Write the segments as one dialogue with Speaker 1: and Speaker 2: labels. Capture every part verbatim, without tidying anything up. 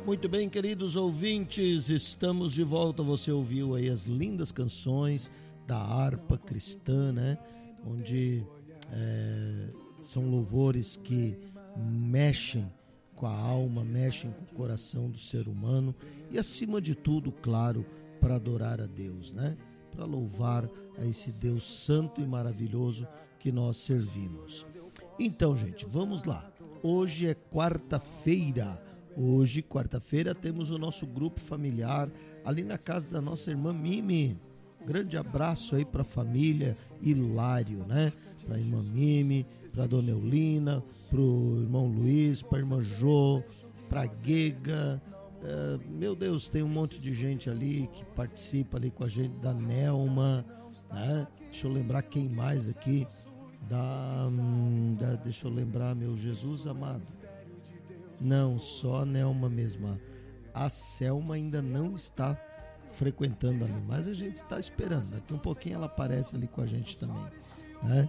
Speaker 1: Muito bem, queridos ouvintes, estamos de volta. Você ouviu aí as lindas canções da harpa cristã, né? Onde é, são louvores que mexem com a alma, mexem com o coração do ser humano e, acima de tudo, claro, para adorar a Deus, né? Para louvar a esse Deus santo e maravilhoso que nós servimos. Então, gente, vamos lá. Hoje é quarta-feira. Hoje, quarta-feira, temos o nosso grupo familiar ali na casa da nossa irmã Mimi. Grande abraço aí para a família Hilário, né? Para a irmã Mimi, para a dona Eulina, para o irmão Luiz, para a irmã Jô, para a Guega. É, meu Deus, tem um monte de gente ali que participa ali com a gente, da Nelma, né? Deixa eu lembrar quem mais aqui. Da, da, deixa eu lembrar, meu Jesus amado. Não, só a Nelma mesmo. A Selma ainda não está frequentando ali, mas a gente está esperando. Daqui um pouquinho ela aparece ali com a gente também, né?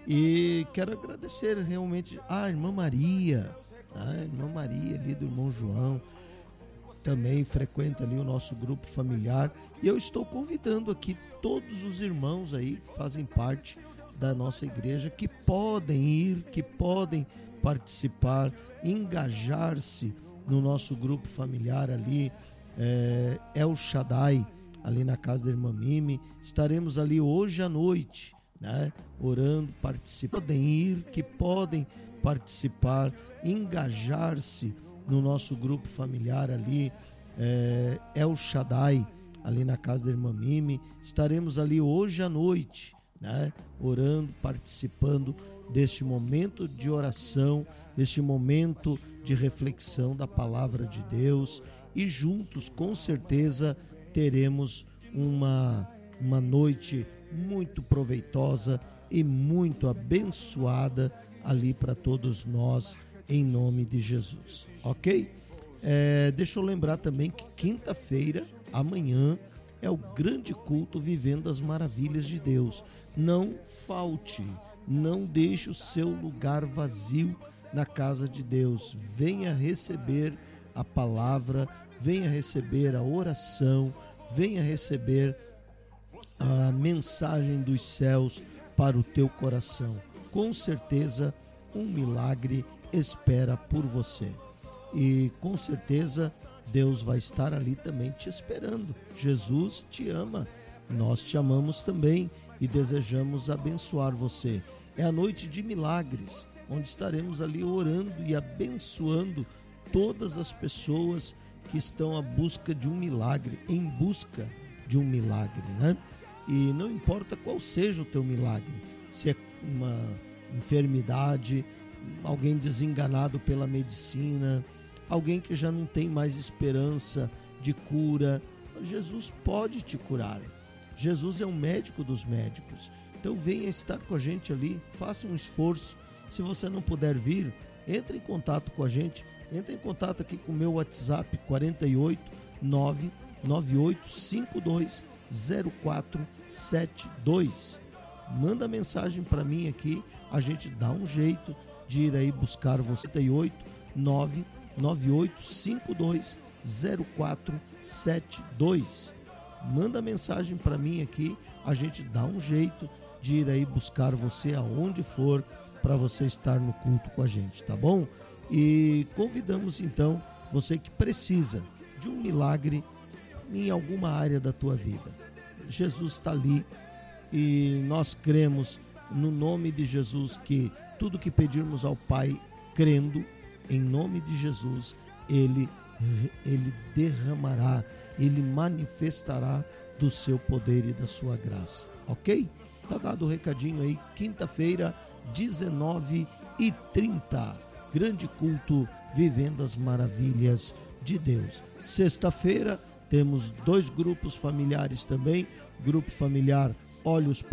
Speaker 1: E quero agradecer realmente a irmã Maria, a irmã Maria ali do irmão João, também frequenta ali o nosso grupo familiar. E eu estou convidando aqui todos os irmãos aí que fazem parte da nossa igreja, que podem ir, que podem participar, engajar-se no nosso grupo familiar ali, é, El Shaddai, ali na casa da irmã Mimi. Estaremos ali hoje à noite, né, orando, participando. Podem ir, que podem participar, engajar-se no nosso grupo familiar ali, é, El Shaddai, ali na casa da irmã Mimi. Estaremos ali hoje à noite, né, orando, participando deste momento de oração, deste momento de reflexão da palavra de Deus, e juntos com certeza teremos uma, uma noite muito proveitosa e muito abençoada ali para todos nós, em nome de Jesus, ok? É, deixa eu lembrar também que quinta-feira, amanhã, é o grande culto Vivendo as Maravilhas de Deus. Não falte, não deixe o seu lugar vazio na casa de Deus. Venha receber a palavra, venha receber a oração, venha receber a mensagem dos céus para o teu coração. Com certeza, um milagre espera por você. E com certeza, Deus vai estar ali também te esperando. Jesus te ama, nós te amamos também e desejamos abençoar você. É a noite de milagres, onde estaremos ali orando e abençoando todas as pessoas que estão à busca de um milagre, em busca de um milagre, né? E não importa qual seja o teu milagre, se é uma enfermidade, alguém desenganado pela medicina, alguém que já não tem mais esperança de cura, Jesus pode te curar. Jesus é o médico dos médicos. Então venha estar com a gente ali, faça um esforço. Se você não puder vir, entre em contato com a gente, entre em contato aqui com o meu WhatsApp quarenta e oito, nove nove oito cinco dois zero quatro sete dois. Manda mensagem para mim aqui, a gente dá um jeito de ir aí buscar você. quarenta e oito, nove nove oito cinco dois zero quatro sete dois. Manda mensagem para mim aqui, a gente dá um jeito de ir aí buscar você aonde for, para você estar no culto com a gente, tá bom? E convidamos então você que precisa de um milagre em alguma área da tua vida. Jesus está ali e nós cremos no nome de Jesus que tudo que pedirmos ao Pai, crendo em nome de Jesus, Ele, Ele derramará, Ele manifestará do seu poder e da sua graça, ok? Tá dado o recadinho aí, quinta-feira, dezenove e trinta, grande culto Vivendo as Maravilhas de Deus. Sexta-feira temos dois grupos familiares também, grupo familiar Olhos